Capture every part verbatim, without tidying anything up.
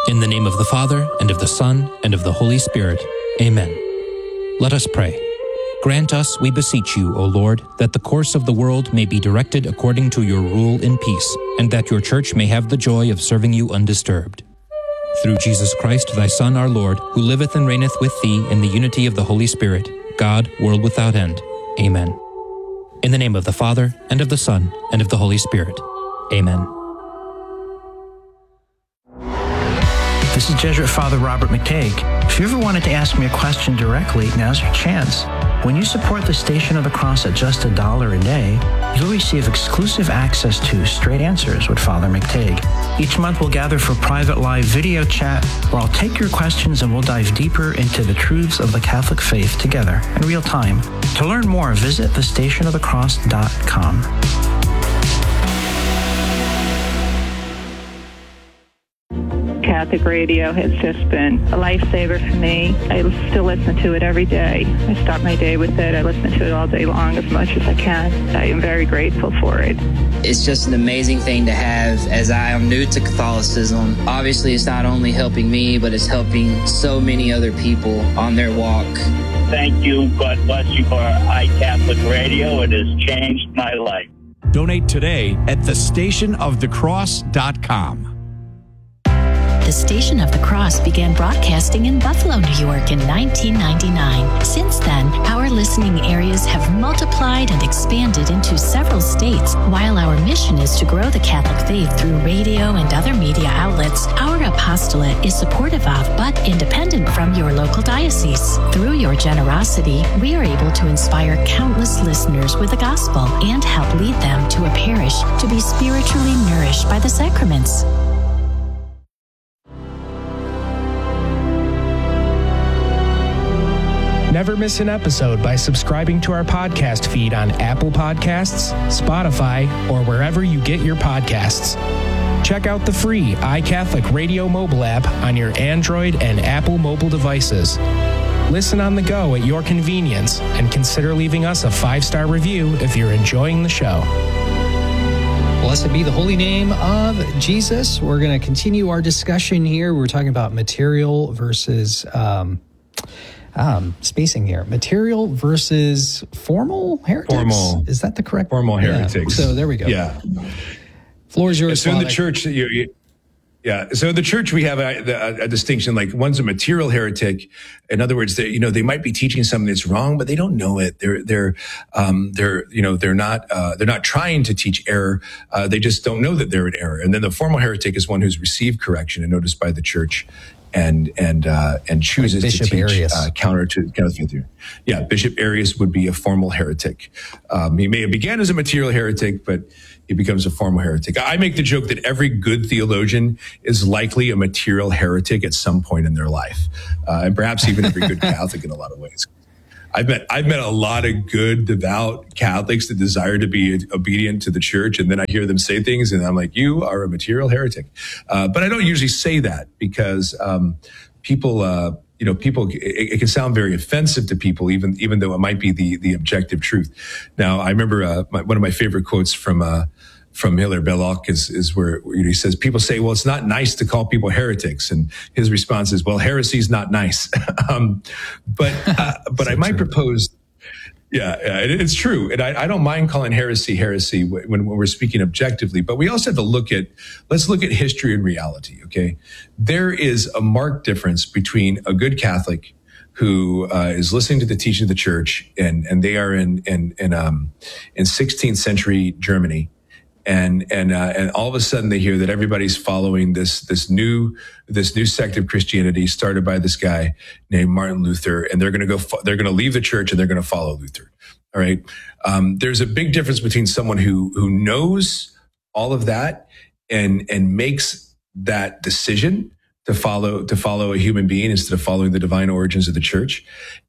In the name of the Father, and of the Son, and of the Holy Spirit. Amen. Let us pray. Grant us, we beseech you, O Lord, that the course of the world may be directed according to your rule in peace, and that your church may have the joy of serving you undisturbed. Through Jesus Christ, thy Son, our Lord, who liveth and reigneth with thee in the unity of the Holy Spirit, God, world without end. Amen. In the name of the Father, and of the Son, and of the Holy Spirit. Amen. This is Jesuit Father Robert McTague. If you ever wanted to ask me a question directly, now's your chance. When you support the Station of the Cross at just a dollar a day, you'll receive exclusive access to Straight Answers with Father McTague. Each month we'll gather for private live video chat where I'll take your questions and we'll dive deeper into the truths of the Catholic faith together in real time. To learn more, visit the station of the cross dot com. Catholic radio has just been a lifesaver for me. I still listen to it every day. I start my day with it. I listen to it all day long as much as I can. I am very grateful for it. It's just an amazing thing to have as I am new to Catholicism. Obviously, it's not only helping me, but it's helping so many other people on their walk. Thank you. God bless you for iCatholic Radio. It has changed my life. Donate today at the station of the cross dot com. The Station of the Cross began broadcasting in Buffalo, New York in nineteen ninety-nine. Since then, our listening areas have multiplied and expanded into several states. While our mission is to grow the Catholic faith through radio and other media outlets, our apostolate is supportive of but independent from your local diocese. Through your generosity, we are able to inspire countless listeners with the gospel and help lead them to a parish to be spiritually nourished by the sacraments. Never miss an episode by subscribing to our podcast feed on Apple Podcasts, Spotify, or wherever you get your podcasts. Check out the free iCatholic Radio mobile app on your Android and Apple mobile devices. Listen on the go at your convenience and consider leaving us a five-star review if you're enjoying the show. Blessed be the holy name of Jesus. We're going to continue our discussion here. We're talking about material versus... Um, Um, spacing here. Material versus formal heretics? Formal. Is that the correct? Formal heretics. Yeah. So there we go. Yeah. Floor is yours, So in Father. the church, you, you, yeah. So in the church, we have a, a, a distinction, like one's a material heretic. In other words, they, you know, they might be teaching something that's wrong, but they don't know it. They're, they're, um, they're, you know, they're not, uh, they're not trying to teach error. Uh, they just don't know that they're in error. And then the formal heretic is one who's received correction and noticed by the church. And and uh, and chooses like to Bishop teach Arius. uh, counter to counter to theory. Yeah, Bishop Arius would be a formal heretic. Um, he may have began as a material heretic, but he becomes a formal heretic. I make the joke that every good theologian is likely a material heretic at some point in their life, uh, and perhaps even every good Catholic in a lot of ways. I've met I've met a lot of good, devout Catholics that desire to be obedient to the church, and then I hear them say things, and I'm like, "You are a material heretic." Uh, but I don't usually say that because um, people, uh, you know, people it, it can sound very offensive to people, even even though it might be the the objective truth. Now, I remember uh, my, one of my favorite quotes from. Uh, From Hilaire Belloc is, is where, where he says, people say, well, it's not nice to call people heretics. And his response is, well, heresy is not nice. um, but, uh, but so I might true. propose, yeah, yeah it, it's true. And I, I don't mind calling heresy heresy when, when we're speaking objectively, but we also have to look at, let's look at history and reality. Okay. There is a marked difference between a good Catholic who uh, is listening to the teaching of the church, and, and they are in, in, in, um, in sixteenth century Germany. And and uh, and all of a sudden they hear that everybody's following this this new this new sect of Christianity started by this guy named Martin Luther, and they're going to go fo- they're going to leave the church and they're going to follow Luther. All right, um, there's a big difference between someone who who knows all of that and and makes that decision to follow to follow a human being instead of following the divine origins of the church,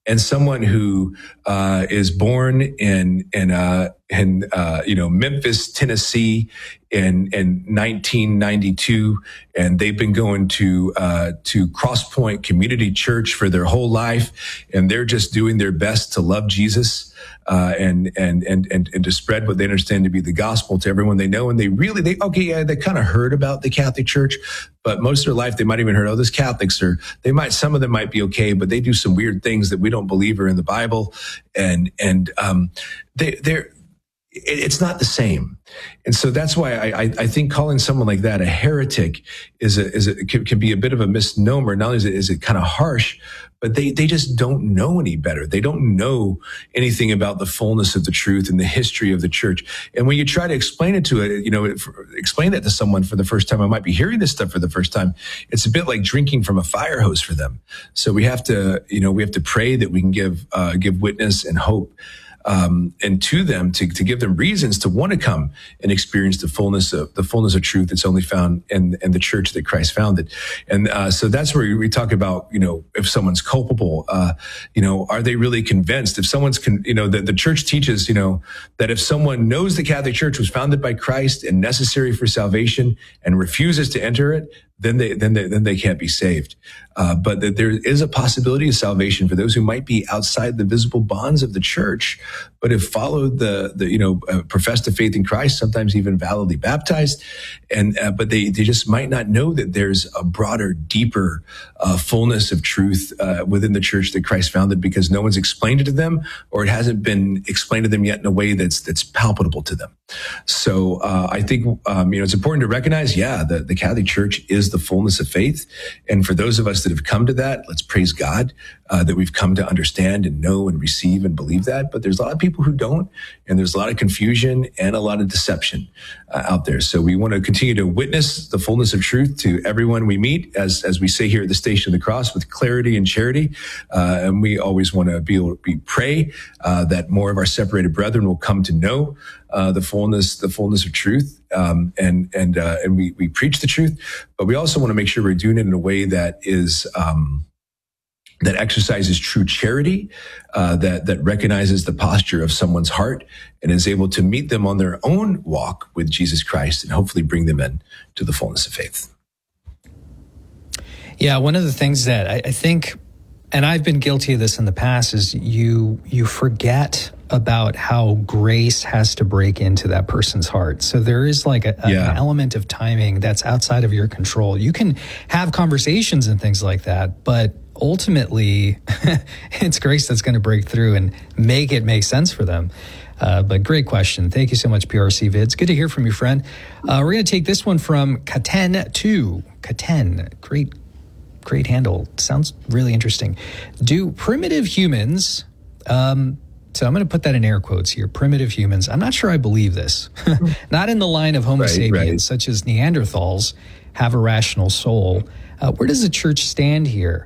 and someone who uh, is born in in uh, in uh, you know Memphis, Tennessee, in in nineteen ninety-two, and they've been going to uh, to Cross Point Community Church for their whole life, and they're just doing their best to love Jesus uh, and, and and and and to spread what they understand to be the gospel to everyone they know. And they really they okay, yeah, they kind of heard about the Catholic Church, but most of their life they might even heard, oh, this Catholics are they might some of them might be okay, but they do some weird things that we don't believe are in the Bible, and and um, they they're. It's not the same. And so that's why I, I think calling someone like that a heretic is a, is a, can, can be a bit of a misnomer. Not only is it, is it kind of harsh, but they, they just don't know any better. They don't know anything about the fullness of the truth and the history of the church. And when you try to explain it to it, you know, explain that to someone for the first time, I might be hearing this stuff for the first time. It's a bit like drinking from a fire hose for them. So we have to, you know, we have to pray that we can give, uh, give witness and hope. Um, and to them to, to give them reasons to want to come and experience the fullness of the fullness of truth that's only found in, in the church that Christ founded. And uh, so that's where we talk about, you know, if someone's culpable, uh, you know, are they really convinced? If someone's, con- you know, the, the church teaches, you know, that if someone knows the Catholic Church was founded by Christ and necessary for salvation and refuses to enter it, then they then they then they can't be saved. Uh, but that there is a possibility of salvation for those who might be outside the visible bonds of the church, but have followed the the you know uh, professed a faith in Christ, sometimes even validly baptized, and uh, but they they just might not know that there's a broader, deeper uh, fullness of truth uh, within the church that Christ founded, because no one's explained it to them, or it hasn't been explained to them yet in a way that's that's palpable to them. So uh, I think um, you know it's important to recognize, yeah, the the Catholic Church is the fullness of faith. And for those of us that have come to that, let's praise God uh, that we've come to understand and know and receive and believe that. But there's a lot of people who don't, and there's a lot of confusion and a lot of deception uh, out there. So we want to continue to witness the fullness of truth to everyone we meet, as as we say here at the Station of the Cross, with clarity and charity. Uh, and we always want to be able to be, pray uh, that more of our separated brethren will come to know Uh, the fullness, the fullness of truth, um, and and uh, and we we preach the truth, but we also want to make sure we're doing it in a way that is um, that exercises true charity, uh, that that recognizes the posture of someone's heart and is able to meet them on their own walk with Jesus Christ and hopefully bring them in to the fullness of faith. Yeah, one of the things that I, I think, and I've been guilty of this in the past, is you you forget about how grace has to break into that person's heart. So there is like a, yeah. an element of timing that's outside of your control. You can have conversations and things like that, but ultimately it's grace that's going to break through and make it make sense for them. Uh, but great question. Thank you so much, P R C Vids. Good to hear from you, friend. Uh, we're going to take this one from Katen two. Katen, great, great handle. Sounds really interesting. Do primitive humans... Um, So I'm going to put that in air quotes here. Primitive humans. I'm not sure I believe this. Not in the line of Homo right, sapiens, right. such as Neanderthals, have a rational soul. Uh, where does the church stand here?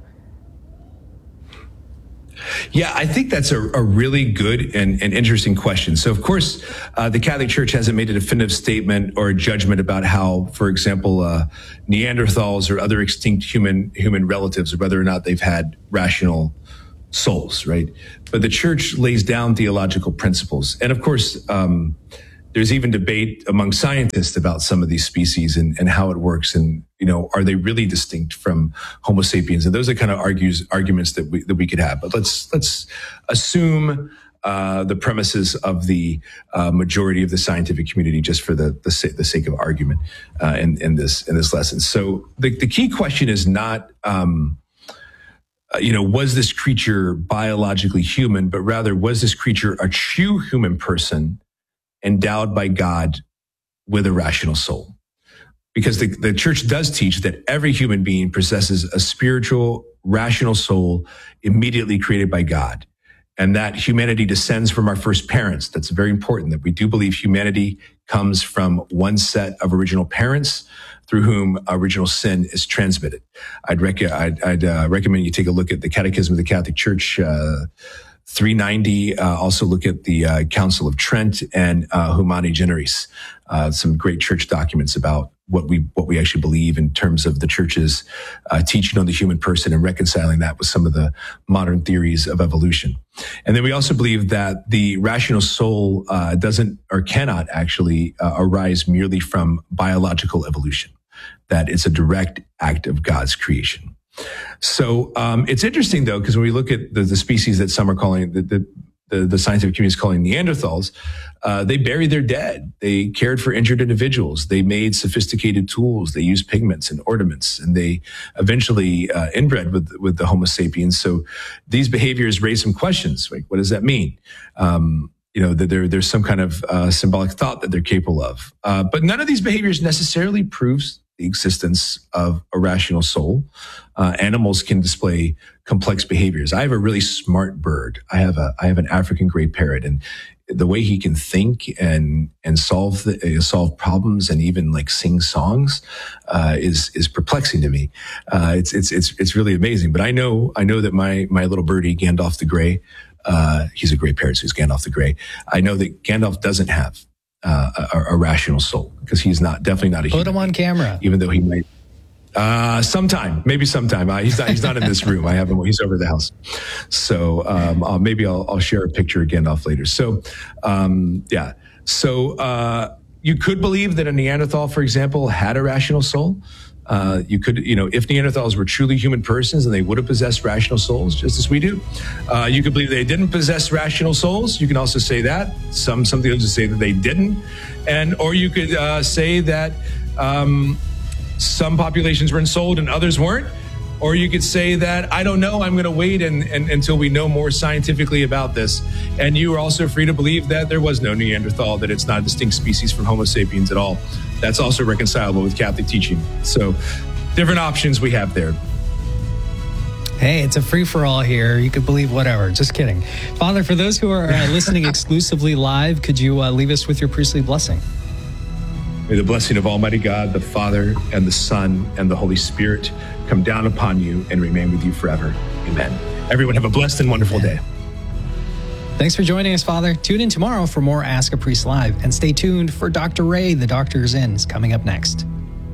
Yeah, I think that's a, a really good and, and interesting question. So, of course, uh, the Catholic Church hasn't made a definitive statement or a judgment about how, for example, uh, Neanderthals or other extinct human human relatives, or whether or not they've had rational souls, right? But the church lays down theological principles. And of course, um, there's even debate among scientists about some of these species and, and how it works. And, you know, are they really distinct from Homo sapiens? And those are kind of argues, arguments that we, that we could have. But let's, let's assume uh, the premises of the uh, majority of the scientific community, just for the, the, the sake of argument uh, in, in this, in this lesson. So the, the key question is not, um, Uh, you know, was this creature biologically human, but rather was this creature a true human person endowed by God with a rational soul? Because the, the church does teach that every human being possesses a spiritual, rational soul immediately created by God, and that humanity descends from our first parents. That's very important, that we do believe humanity comes from one set of original parents through whom original sin is transmitted. I'd, rec- I'd, I'd uh, recommend you take a look at the Catechism of the Catholic Church, uh, three ninety. Uh, also look at the uh, Council of Trent and uh, Humani Generis, uh, some great church documents about what we what we actually believe in terms of the church's uh, teaching on the human person and reconciling that with some of the modern theories of evolution. And then we also believe that the rational soul uh, doesn't or cannot actually uh, arise merely from biological evolution, that it's a direct act of God's creation. So um, it's interesting, though, because when we look at the, the species that some are calling, the, the, the, the scientific community is calling Neanderthals, uh, they buried their dead. They cared for injured individuals. They made sophisticated tools. They used pigments and ornaments, and they eventually uh, inbred with, with the Homo sapiens. So these behaviors raise some questions. Like, what does that mean? Um, you know, that there, there's some kind of uh, symbolic thought that they're capable of. Uh, but none of these behaviors necessarily proves the existence of a rational soul. Uh, animals can display complex behaviors. I have a really smart bird. I have a I have an African gray parrot, and the way he can think and and solve the, uh, solve problems and even like sing songs uh, is is perplexing to me. Uh, it's it's it's it's really amazing. But I know I know that my my little birdie Gandalf the Grey, uh, he's a gray parrot, so he's Gandalf the Grey. I know that Gandalf doesn't have uh, a, a rational soul because he's not definitely not a human. Put him on camera, even though he might. Uh, sometime, maybe sometime. Uh, he's not, he's not in this room. I have him. He's over the house. So, um, uh, maybe I'll, I'll share a picture of Gandalf later. So, um, yeah. So, uh, you could believe that a Neanderthal, for example, had a rational soul. Uh, you could, you know, if Neanderthals were truly human persons, then they would have possessed rational souls, just as we do. Uh, you could believe they didn't possess rational souls. You can also say that. Some, some theologians say that they didn't. And, or you could, uh, say that, um, some populations were ensouled and others weren't. Or you could say that, I don't know, I'm going to wait and, and, until we know more scientifically about this. And you are also free to believe that there was no Neanderthal, that it's not a distinct species from Homo sapiens at all. That's also reconcilable with Catholic teaching. So different options we have there. Hey, it's a free-for-all here. You could believe whatever. Just kidding. Father, for those who are uh, listening exclusively live, could you uh, leave us with your priestly blessing? May the blessing of Almighty God, the Father, and the Son, and the Holy Spirit come down upon you and remain with you forever. Amen. Everyone have a blessed and wonderful Amen. day. Thanks for joining us, Father. Tune in tomorrow for more Ask a Priest Live, and stay tuned for Doctor Ray, the Doctor's In, is coming up next.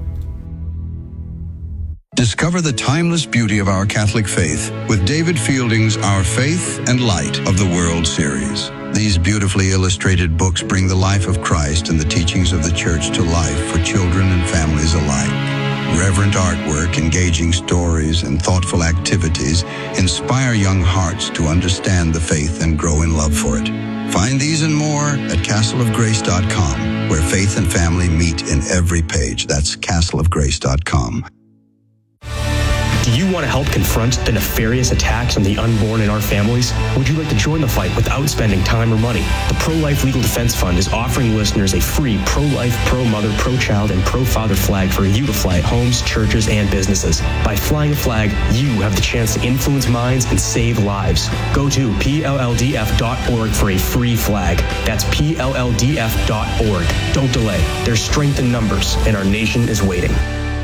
Discover the timeless beauty of our Catholic faith with David Fielding's Our Faith and Light of the World series. These beautifully illustrated books bring the life of Christ and the teachings of the Church to life for children and families alike. Reverent artwork, engaging stories, and thoughtful activities inspire young hearts to understand the faith and grow in love for it. Find these and more at castle of grace dot com, where faith and family meet in every page. That's castle of grace dot com. Do you want to help confront the nefarious attacks on the unborn in our families? Would you like to join the fight without spending time or money? The Pro-Life Legal Defense Fund is offering listeners a free pro-life, pro-mother, pro-child, and pro-father flag for you to fly at homes, churches, and businesses. By flying a flag, you have the chance to influence minds and save lives. Go to P L L D F dot org for a free flag. That's P L L D F dot org. Don't delay. There's strength in numbers, and our nation is waiting.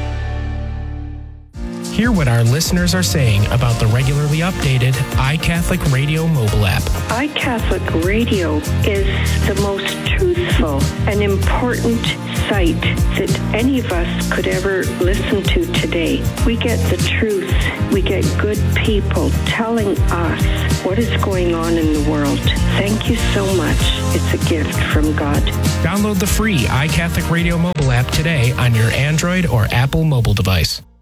Hear what our listeners are saying about the regularly updated iCatholic Radio mobile app. iCatholic Radio is the most truthful and important site that any of us could ever listen to today. We get the truth. We get good people telling us what is going on in the world. Thank you so much. It's a gift from God. Download the free iCatholic Radio mobile app today on your Android or Apple mobile device.